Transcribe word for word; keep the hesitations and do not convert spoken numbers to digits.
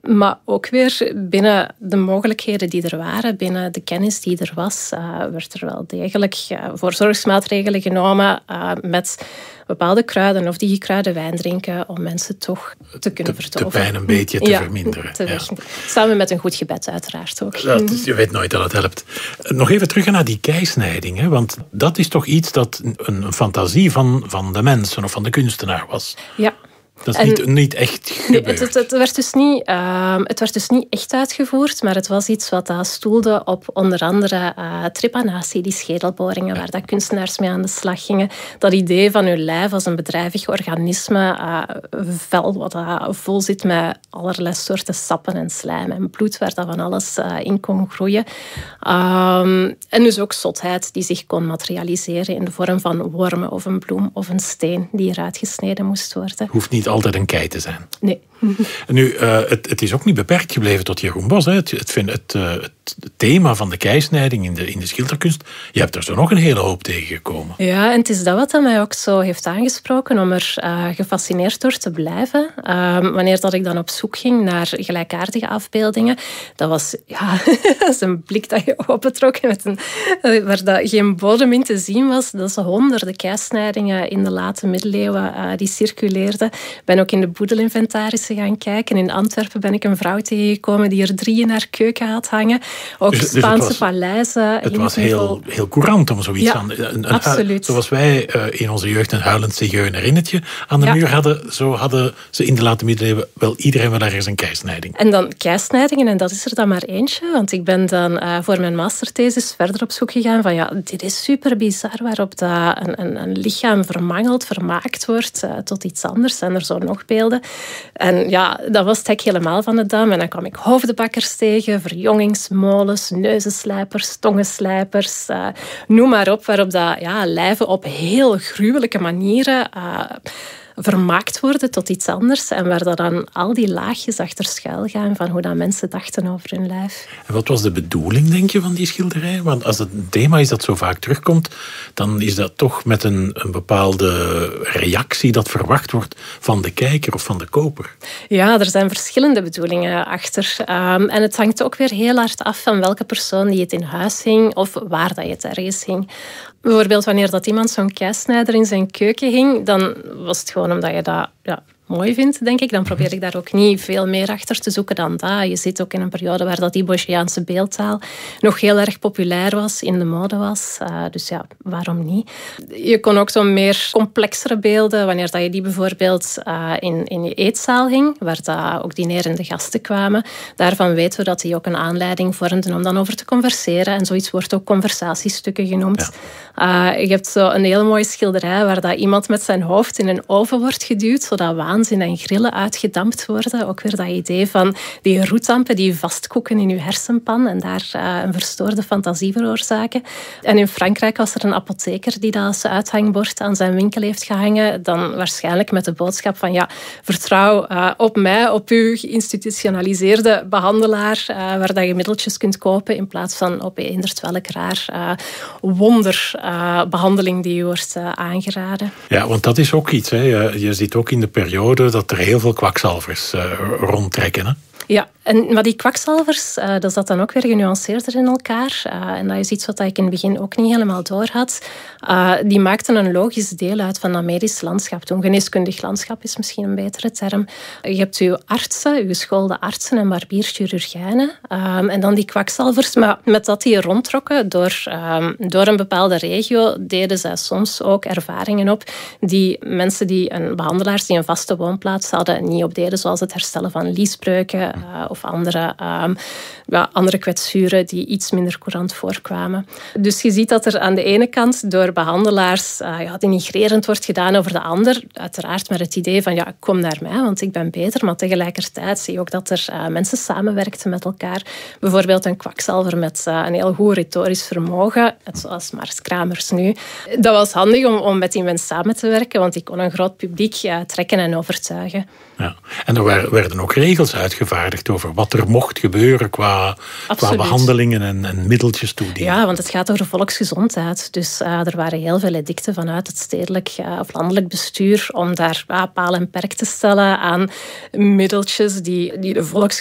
Maar ook weer binnen de mogelijkheden die er waren, binnen de kennis die er was, uh, werd er wel degelijk uh, voorzorgsmaatregelen genomen uh, met bepaalde kruiden of die gekruide wijn drinken om mensen toch te kunnen de, verdoven. De pijn een beetje te ja, verminderen. Te ja. Samen met een goed gebed uiteraard ook. Dat is, je weet nooit dat het helpt. Nog even terug naar die keisnijding. Hè? Want dat is toch iets dat een, een fantasie van, van de mensen of van de kunstenaar was. Ja. Dat is niet, niet echt gebeurd. Nee, het, het, het, werd dus niet, uh, het werd dus niet echt uitgevoerd, maar het was iets wat uh, stoelde op onder andere uh, trepanatie, die schedelboringen, waar dat kunstenaars mee aan de slag gingen. Dat idee van je lijf als een bedrijvig organisme, uh, vel wat uh, vol zit met allerlei soorten sappen en slijm en bloed, waar dat van alles uh, in kon groeien. Um, en dus ook zotheid die zich kon materialiseren in de vorm van wormen of een bloem of een steen die eruit gesneden moest worden. Hoeft niet altijd een kei te zijn. Nee. Nu, uh, het, het is ook niet beperkt gebleven tot Jeroen Bosch. Hè. Het, het, het, uh, het thema van de keisnijding in de, in de schilderkunst, je hebt er zo nog een hele hoop tegengekomen. Ja, en het is dat wat dat mij ook zo heeft aangesproken om er uh, gefascineerd door te blijven. Uh, wanneer dat ik dan op zoek ging naar gelijkaardige afbeeldingen, dat was ja, dat is een blik dat je opentrok met een, waar dat geen bodem in te zien was. Dat is honderden keisnijdingen in de late middeleeuwen uh, die circuleerden. Ik ben ook in de boedelinventarissen gaan kijken. In Antwerpen ben ik een vrouw tegengekomen die er drie in haar keuken had hangen. Ook dus, Spaanse dus het was, paleizen. Het was heel, heel courant om zoiets ja, aan... Een, een, absoluut. Zoals wij uh, in onze jeugd een huilend zigeunerinnetje aan de ja. muur hadden, zo hadden ze in de late middeleeuwen wel iedereen wel ergens een keisnijding. En dan keisnijdingen, en dat is er dan maar eentje. Want ik ben dan uh, voor mijn masterthesis verder op zoek gegaan van ja, dit is super bizar, waarop dat een, een, een lichaam vermangeld, vermaakt wordt uh, tot iets anders. En er zo nog beelden. En ja, dat was het hek helemaal van de dam. En dan kwam ik hoofdbakkers tegen, verjongingsmolens, neuzenslijpers, tongenslijpers, uh, noem maar op, waarop dat, ja, lijven op heel gruwelijke manieren uh, vermaakt worden tot iets anders en waar dat dan al die laagjes achter schuil gaan van hoe dat mensen dachten over hun lijf. En wat was de bedoeling, denk je, van die schilderij? Want als het een thema is dat zo vaak terugkomt, dan is dat toch met een, een bepaalde reactie dat verwacht wordt van de kijker of van de koper. Ja, er zijn verschillende bedoelingen achter. Um, en het hangt ook weer heel hard af van welke persoon die het in huis hing of waar dat je het ergens hing. Bijvoorbeeld wanneer dat iemand zo'n keisnijder in zijn keuken hing, dan was het gewoon omdat je dat ja, mooi vindt, denk ik. Dan probeer ik daar ook niet veel meer achter te zoeken dan dat. Je zit ook in een periode waar dat die Bourgeoiaanse beeldtaal nog heel erg populair was, in de mode was. Uh, dus ja, waarom niet? Je kon ook zo meer complexere beelden, wanneer dat je die bijvoorbeeld uh, in, in je eetzaal hing, waar dat ook dinerende gasten kwamen. Daarvan weten we dat die ook een aanleiding vormden om dan over te converseren. En zoiets wordt ook conversatiestukken genoemd. Ja. Uh, je hebt zo een hele mooie schilderij waar dat iemand met zijn hoofd in een oven wordt geduwd, zodat waanzin en grillen uitgedampt worden. Ook weer dat idee van die roetdampen die vastkoeken in je hersenpan en daar uh, een verstoorde fantasie veroorzaken. En in Frankrijk was er een apotheker die dat als uithangbord aan zijn winkel heeft gehangen. Dan waarschijnlijk met de boodschap van ja, vertrouw uh, op mij, op uw geïnstitutionaliseerde behandelaar, uh, waar dat je middeltjes kunt kopen in plaats van op eender welk raar uh, wonderbehandeling uh, die je wordt uh, aangeraden. Ja, want dat is ook iets. Hè. Je, je ziet ook in de periode dat er heel veel kwakzalvers uh, rondtrekken. Hè? Ja, en, maar die kwakzalvers, uh, dat zat dan ook weer genuanceerder in elkaar. Uh, en dat is iets wat ik in het begin ook niet helemaal door had. Uh, die maakten een logisch deel uit van dat medisch landschap. Toen geneeskundig landschap is misschien een betere term. Je hebt uw artsen, uw geschoolde artsen en barbierchirurgijnen. Um, en dan die kwakzalvers. Maar met dat die rondtrokken door, um, door een bepaalde regio, deden zij soms ook ervaringen op die mensen die een behandelaars die een vaste woonplaats hadden niet opdeden, zoals het herstellen van liesbreuken, Uh, of andere, um, ja, andere kwetsuren die iets minder courant voorkwamen. Dus je ziet dat er aan de ene kant door behandelaars uh, ja, denigrerend wordt gedaan over de ander. Uiteraard met het idee van ja, kom naar mij, want ik ben beter. Maar tegelijkertijd zie je ook dat er uh, mensen samenwerkten met elkaar. Bijvoorbeeld een kwakzalver met uh, een heel goed retorisch vermogen, zoals Mars Kramers nu. Dat was handig om, om met die mensen samen te werken, want die kon een groot publiek uh, trekken en overtuigen. Ja. En er werden ook regels uitgevaardigd over wat er mocht gebeuren qua, qua behandelingen en, en middeltjes toedienen. Ja, want het gaat over volksgezondheid. Dus uh, er waren heel veel edicten vanuit het stedelijk uh, of landelijk bestuur om daar uh, paal en perk te stellen aan middeltjes die, die de volksgezondheid